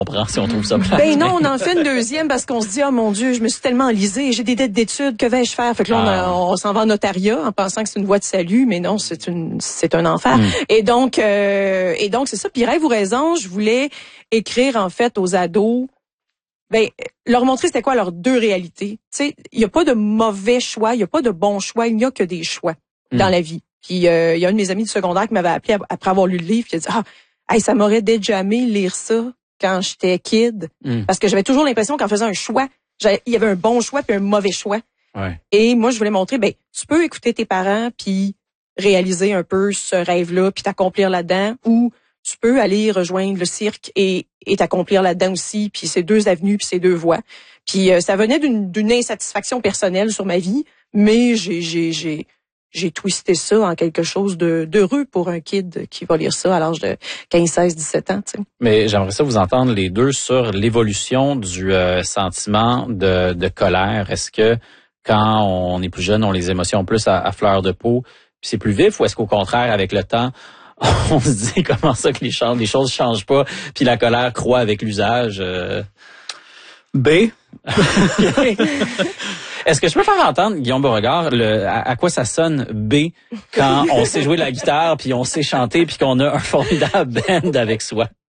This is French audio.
comprend si on trouve ça plate. Ben non, on en fait une deuxième parce qu'on se dit, oh mon Dieu, je me suis tellement enlisée, j'ai des dettes d'études, que vais-je faire? Fait que là, on s'en va en notariat en pensant que c'est une voie de salut, mais non, c'est un enfer. Et donc, c'est ça. Puis rêve ou raison, je voulais écrire, en fait, aux ados, ben, leur montrer c'était quoi leurs deux réalités. Tu sais, il y a pas de mauvais choix, il y a pas de bons choix, il n'y a que des choix dans la vie. Puis, il y a un de mes amis du secondaire qui m'avait appelé après avoir lu le livre, qui a dit, hey, ça m'aurait déjà aimé lire ça quand j'étais kid, parce que j'avais toujours l'impression qu'en faisant un choix, il y avait un bon choix puis un mauvais choix. Ouais. Et moi, je voulais montrer, ben, tu peux écouter tes parents puis réaliser un peu ce rêve-là puis t'accomplir là-dedans, ou tu peux aller rejoindre le cirque et t'accomplir là-dedans aussi, puis c'est deux avenues puis c'est deux voies. Puis ça venait d'une insatisfaction personnelle sur ma vie, mais j'ai twisté ça en quelque chose d'heureux pour un kid qui va lire ça à l'âge de 15, 16, 17 ans. T'sais. Mais j'aimerais ça vous entendre les deux sur l'évolution du sentiment de colère. Est-ce que quand on est plus jeune, on a les émotions plus à fleur de peau, puis c'est plus vif, ou est-ce qu'au contraire, avec le temps, on se dit comment ça que les choses changent pas, puis la colère croît avec l'usage? B. Est-ce que je peux faire entendre, Guillaume Beauregard, à quoi ça sonne B quand on sait jouer de la guitare, puis on sait chanter, puis qu'on a un formidable band avec soi?